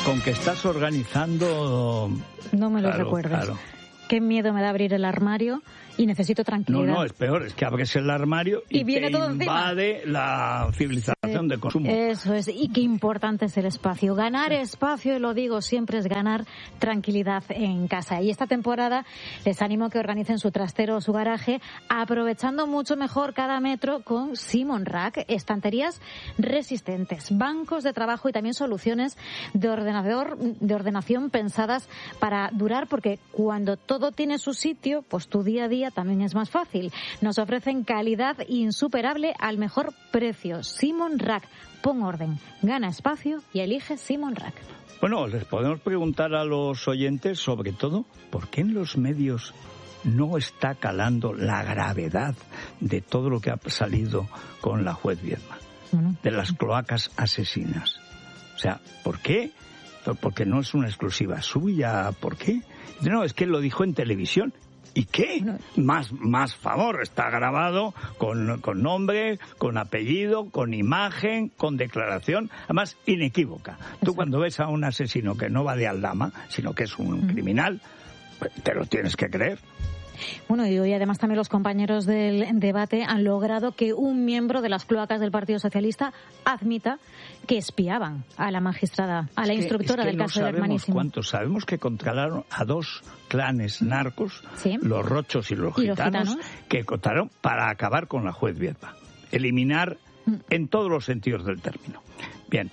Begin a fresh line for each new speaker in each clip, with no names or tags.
con que estás organizando...
No me lo recuerdes.
Claro.
Qué miedo me da abrir el armario y necesito tranquilidad.
No, es peor, es que abres el armario y
viene
te
todo
invade la civilización de consumo.
Eso es, y qué importante es el espacio. Ganar espacio, lo digo siempre, es ganar tranquilidad en casa. Y esta temporada les animo a que organicen su trastero o su garaje, aprovechando mucho mejor cada metro con Simon Rack, estanterías resistentes, bancos de trabajo y también soluciones de ordenación pensadas para durar, porque cuando todo tiene su sitio, pues tu día a día también es más fácil. Nos ofrecen calidad insuperable al mejor precio. Simon Rack. Pon orden, gana espacio y elige Simon Rack.
Bueno, les podemos preguntar a los oyentes, sobre todo, ¿por qué en los medios no está calando la gravedad de todo lo que ha salido con la juez Viedma? De las cloacas asesinas. O sea, ¿por qué? Porque no es una exclusiva suya. ¿Por qué? No, es que él lo dijo en televisión. ¿Y qué? Más favor, está grabado con nombre, con apellido, con imagen, con declaración, además inequívoca. Tú cuando ves a un asesino que no va de aldama, sino que es un criminal, te lo tienes que creer.
Bueno, y hoy además también los compañeros del debate han logrado que un miembro de las cloacas del Partido Socialista admita que espiaban a la magistrada, a la instructora del caso del Hermanísimo.
¿Cuántos? Sabemos que controlaron a 2 clanes narcos,
¿sí?,
los rochos y los gitanos, que contaron para acabar con la juez Viedma. Eliminar en todos los sentidos del término. Bien,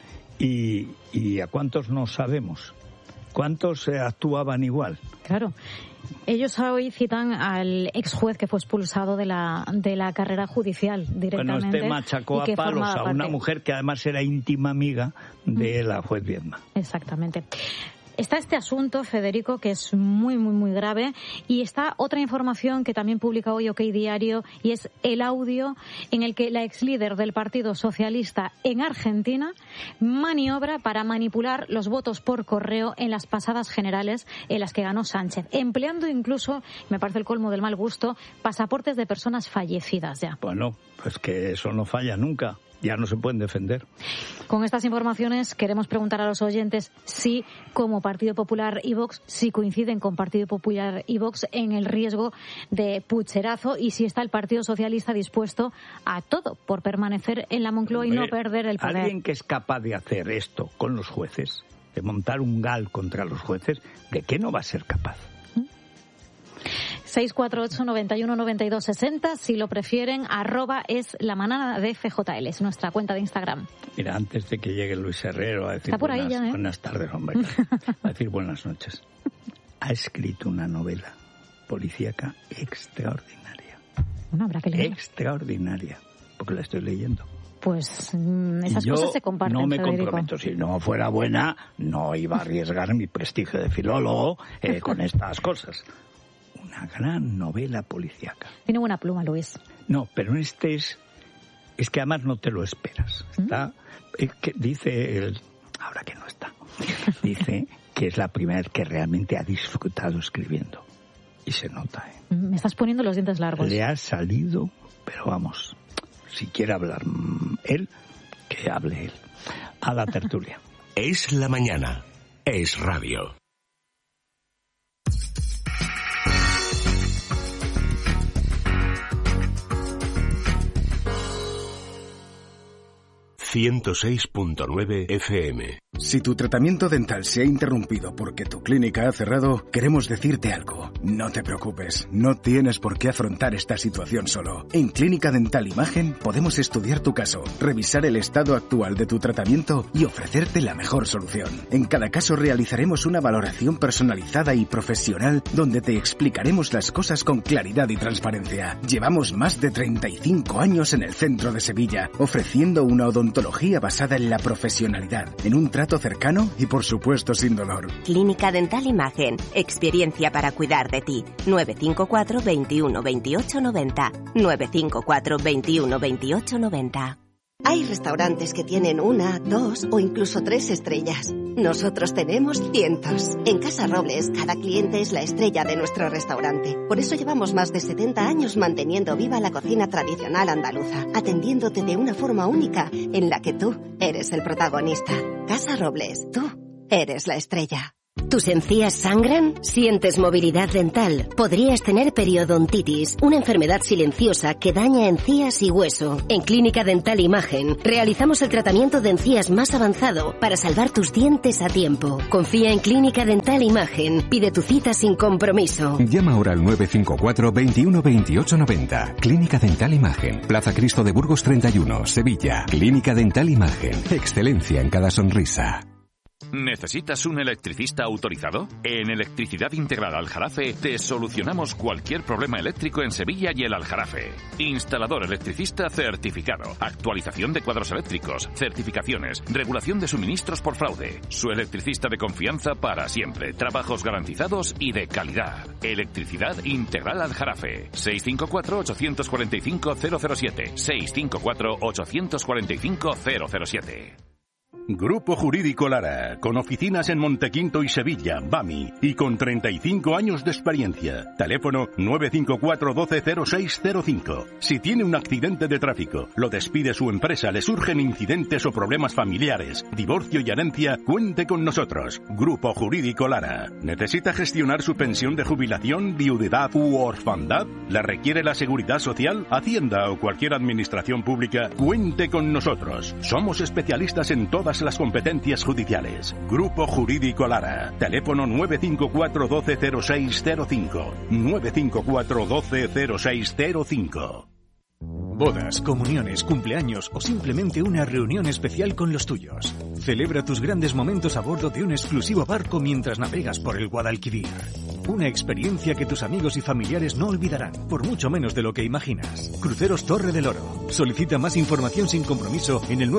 ¿y a cuántos no sabemos? ¿Cuántos actuaban igual?
Claro. Ellos hoy citan al ex juez que fue expulsado de la carrera judicial directamente.
Bueno, machacó a palos a una mujer que además era íntima amiga de la juez Viedma.
Exactamente. Está este asunto, Federico, que es muy, muy, muy grave, y está otra información que también publica hoy OK Diario, y es el audio en el que la ex líder del Partido Socialista en Argentina maniobra para manipular los votos por correo en las pasadas generales en las que ganó Sánchez, empleando incluso, me parece el colmo del mal gusto, pasaportes de personas fallecidas ya.
Bueno, pues que eso no falla nunca. Ya no se pueden defender.
Con estas informaciones queremos preguntar a los oyentes si, como Partido Popular y Vox, si coinciden con Partido Popular y Vox en el riesgo de pucherazo, y si está el Partido Socialista dispuesto a todo por permanecer en la Moncloa y no perder el poder.
Alguien que es capaz de hacer esto con los jueces, de montar un GAL contra los jueces, ¿de qué no va a ser capaz?
648 91 92 60, si lo prefieren, @es la manada de FJL, es nuestra cuenta de Instagram.
Mira, antes de que llegue Luis Herrero a decir buenas tardes, hombre, a decir buenas noches, ha escrito una novela policíaca extraordinaria.
Bueno, habrá que leerla.
Extraordinaria, porque la estoy leyendo.
Pues esas cosas se comparten,
no me
Federico.
comprometo. Si no fuera buena, no iba a arriesgar mi prestigio de filólogo con estas cosas. Una gran novela policíaca.
Tiene buena pluma, Luis.
No, pero es que además no te lo esperas. Está, que dice ahora que no está, dice que es la primera vez que realmente ha disfrutado escribiendo. Y se nota,
Me estás poniendo los dientes largos.
Le ha salido, pero vamos, si quiere hablar él, que hable él. A la tertulia.
Es la mañana. Es radio. ...106.9 FM.
Si tu tratamiento dental se ha interrumpido porque tu clínica ha cerrado, queremos decirte algo. No te preocupes, no tienes por qué afrontar esta situación solo. En Clínica Dental Imagen podemos estudiar tu caso, revisar el estado actual de tu tratamiento y ofrecerte la mejor solución. En cada caso realizaremos una valoración personalizada y profesional donde te explicaremos las cosas con claridad y transparencia. Llevamos más de 35 años en el centro de Sevilla, ofreciendo una odontología basada en la profesionalidad, en un trato cercano y por supuesto sin dolor.
Clínica Dental Imagen, experiencia para cuidar de ti. 954 21 28 90. 954 21 28 90. Hay restaurantes que tienen 1, 2 o incluso 3 estrellas. Nosotros tenemos cientos. En Casa Robles, cada cliente es la estrella de nuestro restaurante. Por eso llevamos más de 70 años manteniendo viva la cocina tradicional andaluza, atendiéndote de una forma única en la que tú eres el protagonista. Casa Robles, tú eres la estrella. ¿Tus encías sangran? ¿Sientes movilidad dental? Podrías tener periodontitis, una enfermedad silenciosa que daña encías y hueso. En Clínica Dental Imagen realizamos el tratamiento de encías más avanzado para salvar tus dientes a tiempo. Confía en Clínica Dental Imagen. Pide tu cita sin compromiso.
Llama ahora al 954 21 28 90. Clínica Dental Imagen. Plaza Cristo de Burgos 31, Sevilla. Clínica Dental Imagen. Excelencia en cada sonrisa.
¿Necesitas un electricista autorizado? En Electricidad Integral Aljarafe te solucionamos cualquier problema eléctrico en Sevilla y el Aljarafe. Instalador electricista certificado, actualización de cuadros eléctricos, certificaciones, regulación de suministros por fraude. Su electricista de confianza para siempre, trabajos garantizados y de calidad. Electricidad Integral Aljarafe. 654-845-007. 654-845-007.
Grupo Jurídico Lara, con oficinas en Montequinto y Sevilla, BAMI, y con 35 años de experiencia. Teléfono 954 12 0605. Si tiene un accidente de tráfico, lo despide su empresa, le surgen incidentes o problemas familiares, divorcio y herencia, cuente con nosotros. Grupo Jurídico Lara. ¿Necesita gestionar su pensión de jubilación, viudedad u orfandad? ¿La requiere la Seguridad Social, Hacienda o cualquier administración pública? Cuente con nosotros. Somos especialistas en todas las competencias judiciales. Grupo Jurídico Lara. Teléfono 954 12 0605. 954 12 0605.
Bodas, comuniones, cumpleaños o simplemente una reunión especial con los tuyos. Celebra tus grandes momentos a bordo de un exclusivo barco mientras navegas por el Guadalquivir. Una experiencia que tus amigos y familiares no olvidarán, por mucho menos de lo que imaginas. Cruceros Torre del Oro. Solicita más información sin compromiso en el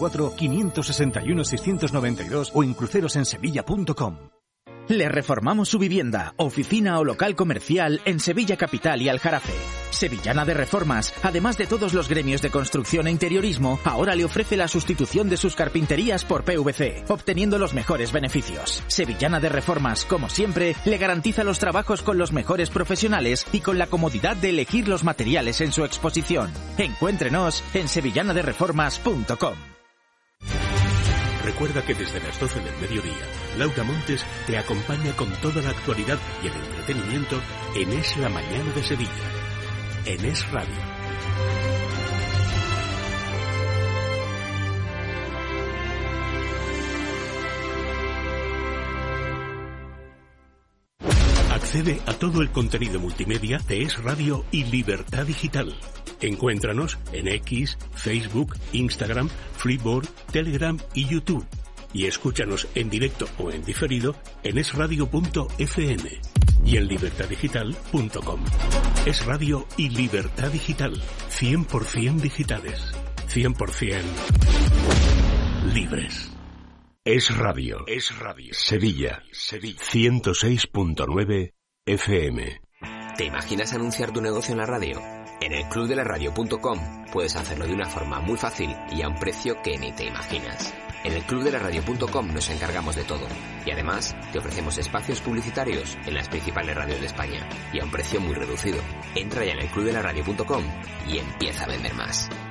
954-561-692 o en crucerosensevilla.com.
Le reformamos su vivienda, oficina o local comercial en Sevilla Capital y Aljarafe. Sevillana de Reformas, además de todos los gremios de construcción e interiorismo, ahora le ofrece la sustitución de sus carpinterías por PVC, obteniendo los mejores beneficios. Sevillana de Reformas, como siempre, le garantiza los trabajos con los mejores profesionales y con la comodidad de elegir los materiales en su exposición. Encuéntrenos en sevillanadereformas.com.
Recuerda que desde las 12 del mediodía, Laura Montes te acompaña con toda la actualidad y el entretenimiento en Es la Mañana de Sevilla, en Es Radio. Accede a todo el contenido multimedia de Es Radio y Libertad Digital. Encuéntranos en X, Facebook, Instagram, Freeboard, Telegram y YouTube. Y escúchanos en directo o en diferido en esradio.fm y en libertaddigital.com. Es Radio y Libertad Digital. 100% digitales. 100% libres. Es Radio. Es Radio. Sevilla. 106.9 FM.
¿Te imaginas anunciar tu negocio en la radio? En el clubdelaradio.com puedes hacerlo de una forma muy fácil y a un precio que ni te imaginas. En el clubdelaradio.com nos encargamos de todo y además te ofrecemos espacios publicitarios en las principales radios de España y a un precio muy reducido. Entra ya en el clubdelaradio.com y empieza a vender más.